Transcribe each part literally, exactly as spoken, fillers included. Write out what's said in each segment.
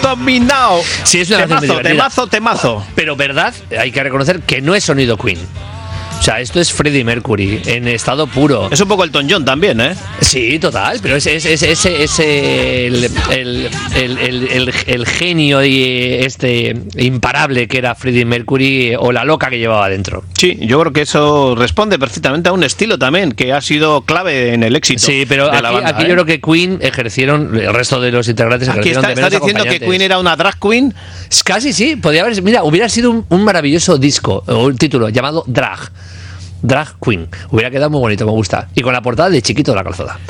on me now. Sí, es una temazo, canción muy temazo, temazo. Pero verdad, hay que reconocer que no es sonido Queen. O sea, esto es Freddie Mercury en estado puro. Es un poco Elton John también, ¿eh? Sí, total, pero ese es, es, es, es el, el, el, el, el, el genio y este imparable que era Freddie Mercury, o la loca que llevaba dentro. Sí, yo creo que eso responde perfectamente a un estilo también que ha sido clave en el éxito. Sí, pero de aquí, la banda, aquí ¿eh? yo creo que Queen ejercieron, el resto de los integrantes Aquí ejercieron está, de menos ¿estás diciendo que acompañantes. Queen era una drag queen? Casi sí, podría haber, mira, hubiera sido un, un maravilloso disco o un título llamado Drag. Drag Queen. Hubiera quedado muy bonito, me gusta. Y con la portada de Chiquito de la Calzada.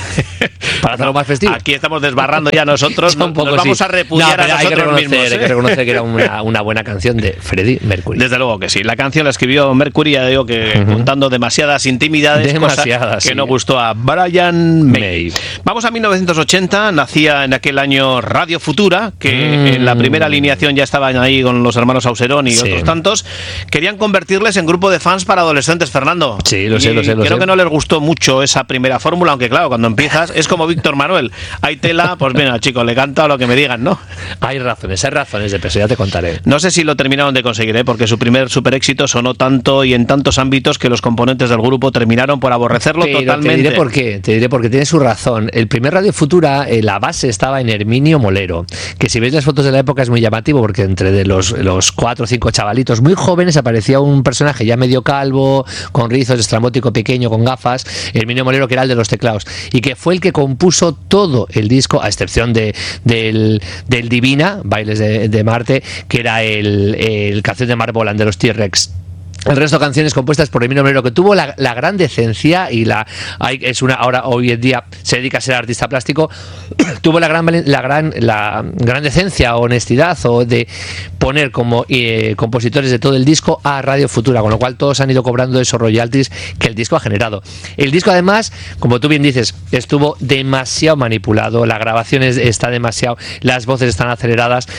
Para hacerlo más festivo. Aquí estamos desbarrando ya nosotros. Un poco, nos vamos sí. a repudiar no, a nosotros hay que reconocer, mismos, ¿eh? Hay que reconocer que era una, una buena canción de Freddie Mercury. Desde luego que sí. La canción la escribió Mercury, ya digo que uh-huh. contando demasiadas intimidades, demasiadas, cosa que sí. no gustó a Brian May. May. Vamos a mil novecientos ochenta. Nacía en aquel año Radio Futura, que mm. en la primera alineación ya estaban ahí con los hermanos Auserón y sí. otros tantos. Querían convertirles en grupo de fans para adolescentes, Fernando. Sí, lo sé, y lo sé. Lo creo sé. que no les gustó mucho esa primera fórmula, aunque claro, cuando empiezas es como Víctor Manuel. Hay tela, pues mira, chicos, le canto a lo que me digan, ¿no? Hay razones, hay razones de peso, ya te contaré. No sé si lo terminaron de conseguir, ¿eh? Porque su primer super éxito sonó tanto y en tantos ámbitos que los componentes del grupo terminaron por aborrecerlo Pero totalmente. Te diré por qué, te diré porque tiene su razón. El primer Radio Futura, eh, la base estaba en Herminio Molero, que si veis las fotos de la época es muy llamativo, porque entre de los, los cuatro o cinco chavalitos muy jóvenes aparecía un personaje ya medio calvo, con rizos, estrambótico pequeño, con gafas, Herminio Molero, que era el de los teclados, y que fue el que compuso todo el disco, a excepción de del, del Divina, Bailes de, de Marte, que era el, el canción de Marvolan de los T-Rex. El resto de canciones compuestas por Herminio Molero, que tuvo la, la gran decencia y la hay, es una ahora hoy en día se dedica a ser artista plástico, tuvo la gran la gran la gran decencia o honestidad o de poner como eh, compositores de todo el disco a Radio Futura, con lo cual todos han ido cobrando esos royalties que el disco ha generado. El disco además, como tú bien dices, estuvo demasiado manipulado, la grabación es, está demasiado, las voces están aceleradas.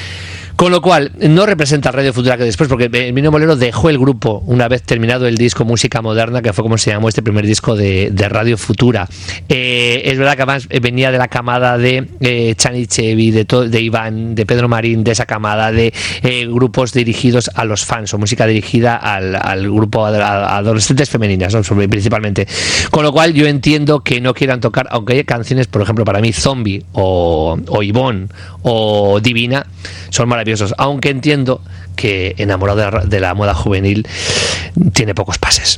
Con lo cual, no representa a Radio Futura que después, porque Herminio Molero dejó el grupo una vez terminado el disco Música Moderna, que fue como se llamó este primer disco de, de Radio Futura. Eh, es verdad que además venía de la camada de eh, Chani Chevi, de, to, de Iván, de Pedro Marín, de esa camada de eh, grupos dirigidos a los fans, o música dirigida al, al grupo a, a adolescentes femeninas, ¿no? Principalmente. Con lo cual, yo entiendo que no quieran tocar, aunque hay canciones, por ejemplo, para mí, Zombie o, o Ivonne o Divina, son maravillosos. Aunque entiendo que enamorado de la, de la moda juvenil tiene pocos pases.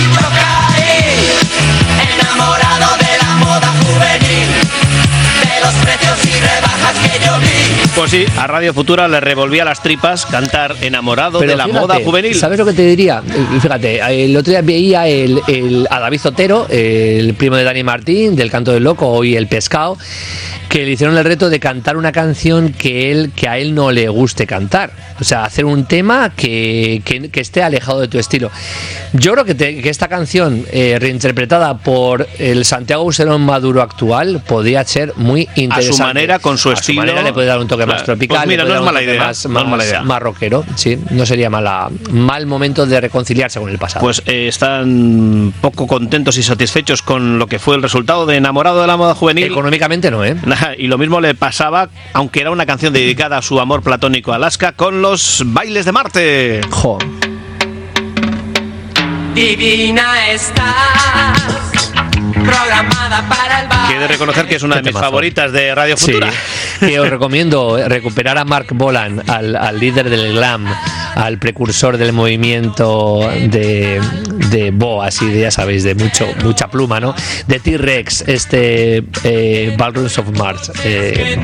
Enamorado de la moda juvenil, de los precios y rebajas que yo vi. Pues sí, a Radio Futura le revolvía las tripas cantar Enamorado Pero de la fíjate, moda juvenil. ¿Sabes lo que te diría? Fíjate, el otro día veía el, el, a David Zotero, el primo de Dani Martín, del Canto del Loco, hoy El Pescado, que le hicieron el reto de cantar una canción que él que a él no le guste cantar. O sea, hacer un tema que, que, que esté alejado de tu estilo. Yo creo que, te, que esta canción, eh, reinterpretada por el Santiago Auserón Maduro actual, podría ser muy interesante. A su manera, con su a estilo. A su manera le puede dar un toque claro. más tropical. Pues mira, no es mala idea. Más, no más, es mala idea. Más rockero, sí. No sería mala, mal momento de reconciliarse con el pasado. Pues eh, están poco contentos y satisfechos con lo que fue el resultado de Enamorado de la moda juvenil. Económicamente no, ¿eh? Y lo mismo le pasaba, aunque era una canción dedicada a su amor platónico a Alaska, con los Bailes de Marte. Jo. Divina estás, programada para el baile. Que he de reconocer que es una de mis favoritas de Radio Futura. Sí, que os recomiendo recuperar a Mark Bolan, al, al líder del glam, al precursor del movimiento de, de Bo, así de, ya sabéis, de mucho mucha pluma, ¿no? De T-Rex, este eh, Ballrooms of Mars. Eh,